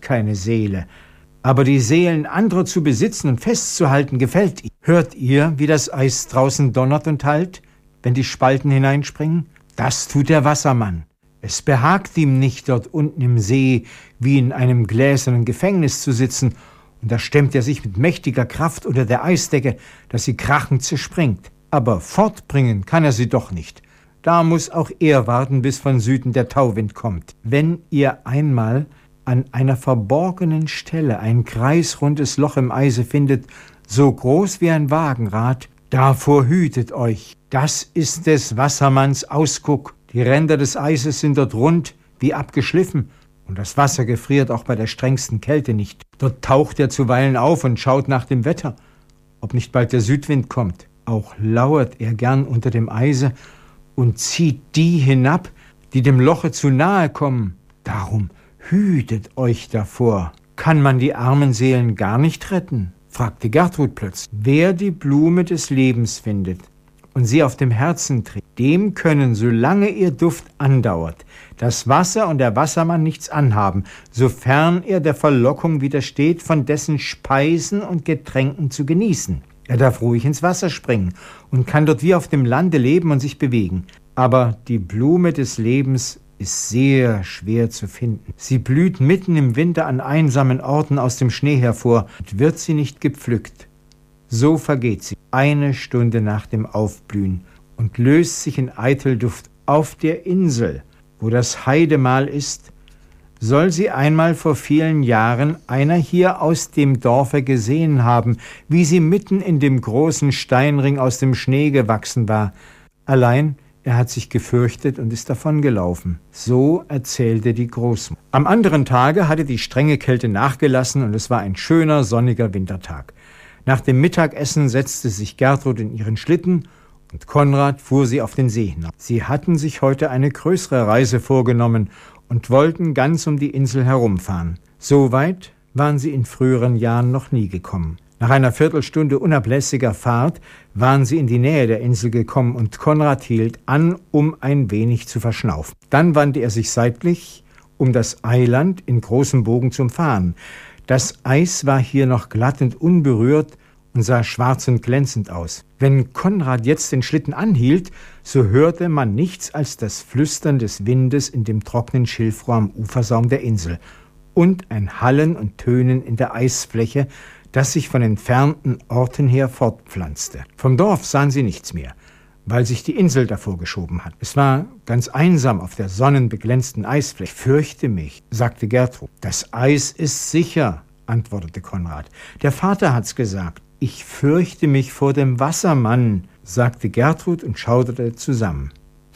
keine Seele. Aber die Seelen anderer zu besitzen und festzuhalten, gefällt ihm. Hört ihr, wie das Eis draußen donnert und hallt, wenn die Spalten hineinspringen? Das tut der Wassermann. Es behagt ihm nicht, dort unten im See wie in einem gläsernen Gefängnis zu sitzen, und da stemmt er sich mit mächtiger Kraft unter der Eisdecke, dass sie krachend zerspringt. Aber fortbringen kann er sie doch nicht. Da muss auch er warten, bis von Süden der Tauwind kommt. Wenn ihr einmal an einer verborgenen Stelle ein kreisrundes Loch im Eise findet, so groß wie ein Wagenrad, davor hütet euch. Das ist des Wassermanns Ausguck. Die Ränder des Eises sind dort rund wie abgeschliffen, und das Wasser gefriert auch bei der strengsten Kälte nicht. Dort taucht er zuweilen auf und schaut nach dem Wetter, ob nicht bald der Südwind kommt. Auch lauert er gern unter dem Eise und zieht die hinab, die dem Loche zu nahe kommen. Darum hütet euch davor. Kann man die armen Seelen gar nicht retten? Fragte Gertrud plötzlich. Wer die Blume des Lebens findet und sie auf dem Herzen trägt, dem können, solange ihr Duft andauert, das Wasser und der Wassermann nichts anhaben, sofern er der Verlockung widersteht, von dessen Speisen und Getränken zu genießen. Er darf ruhig ins Wasser springen und kann dort wie auf dem Lande leben und sich bewegen. Aber die Blume des Lebens ist sehr schwer zu finden. Sie blüht mitten im Winter an einsamen Orten aus dem Schnee hervor und wird sie nicht gepflückt. So vergeht sie 1 Stunde nach dem Aufblühen und löst sich in Eitelduft. Auf der Insel, wo das Heidemahl ist, soll sie einmal vor vielen Jahren einer hier aus dem Dorfe gesehen haben, wie sie mitten in dem großen Steinring aus dem Schnee gewachsen war. Allein er hat sich gefürchtet und ist davongelaufen. So erzählte die Großmutter. Am anderen Tage hatte die strenge Kälte nachgelassen und es war ein schöner, sonniger Wintertag. Nach dem Mittagessen setzte sich Gertrud in ihren Schlitten und Konrad fuhr sie auf den See hinauf. Sie hatten sich heute eine größere Reise vorgenommen und wollten ganz um die Insel herumfahren. So weit waren sie in früheren Jahren noch nie gekommen. Nach einer Viertelstunde unablässiger Fahrt waren sie in die Nähe der Insel gekommen und Konrad hielt an, um ein wenig zu verschnaufen. Dann wandte er sich seitlich, um das Eiland in großem Bogen zu umfahren. Das Eis war hier noch glatt und unberührt und sah schwarz und glänzend aus. Wenn Konrad jetzt den Schlitten anhielt, so hörte man nichts als das Flüstern des Windes in dem trockenen Schilfrohr am Ufersaum der Insel und ein Hallen und Tönen in der Eisfläche, das sich von entfernten Orten her fortpflanzte. Vom Dorf sahen sie nichts mehr, weil sich die Insel davor geschoben hat. Es war ganz einsam auf der sonnenbeglänzten Eisfläche. Ich fürchte mich, sagte Gertrud. Das Eis ist sicher, antwortete Konrad. Der Vater hat's gesagt. Ich fürchte mich vor dem Wassermann, sagte Gertrud und schauderte zusammen.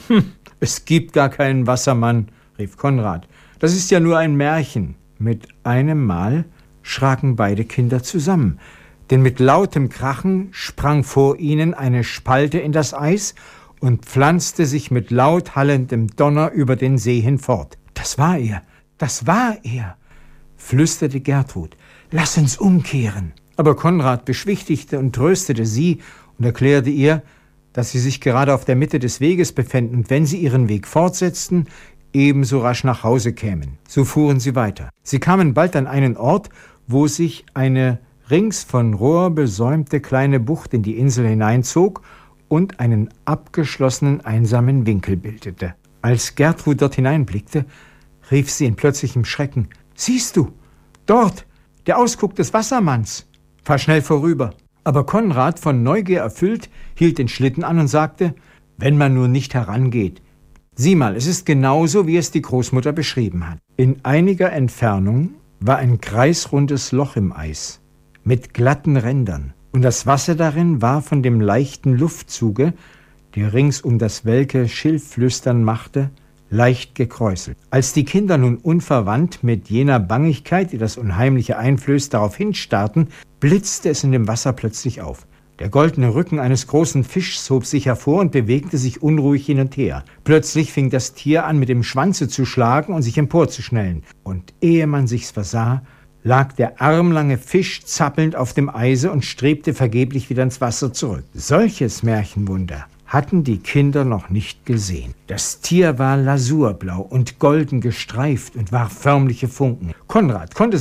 Es gibt gar keinen Wassermann, rief Konrad. Das ist ja nur ein Märchen. Mit einem Mal schraken beide Kinder zusammen, denn mit lautem Krachen sprang vor ihnen eine Spalte in das Eis und pflanzte sich mit laut hallendem Donner über den See hinfort. Das war er, flüsterte Gertrud. Lass uns umkehren. Aber Konrad beschwichtigte und tröstete sie und erklärte ihr, dass sie sich gerade auf der Mitte des Weges befänden und wenn sie ihren Weg fortsetzten, ebenso rasch nach Hause kämen. So fuhren sie weiter. Sie kamen bald an einen Ort, wo sich eine rings von Rohr besäumte kleine Bucht in die Insel hineinzog und einen abgeschlossenen, einsamen Winkel bildete. Als Gertrud dort hineinblickte, rief sie in plötzlichem Schrecken: »Siehst du, dort, der Ausguck des Wassermanns! Fahr schnell vorüber!« Aber Konrad, von Neugier erfüllt, hielt den Schlitten an und sagte: »Wenn man nur nicht herangeht. Sieh mal, es ist genauso, wie es die Großmutter beschrieben hat.« In einiger Entfernung war ein kreisrundes Loch im Eis mit glatten Rändern, und das Wasser darin war von dem leichten Luftzuge, der rings um das welke Schilfflüstern machte, leicht gekräuselt. Als die Kinder nun unverwandt mit jener Bangigkeit, die das Unheimliche einflößt, darauf hinstarrten, blitzte es in dem Wasser plötzlich auf. Der goldene Rücken eines großen Fischs hob sich hervor und bewegte sich unruhig hin und her. Plötzlich fing das Tier an, mit dem Schwanze zu schlagen und sich emporzuschnellen. Und ehe man sich's versah, lag der armlange Fisch zappelnd auf dem Eise und strebte vergeblich wieder ins Wasser zurück. Solches Märchenwunder hatten die Kinder noch nicht gesehen. Das Tier war lasurblau und golden gestreift und warf förmliche Funken. Konrad konnte